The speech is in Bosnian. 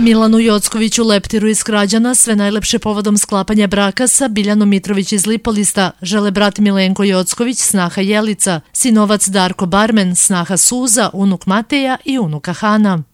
Milanu Jockoviću Leptiru iz Krađana sve najlepše povodom sklapanja braka sa Biljanom Mitrović iz Lipolista žele brat Milenko Jocković, snaha Jelica, sinovac Darko Barmen, snaha Suza, unuk Mateja i unuka Hana.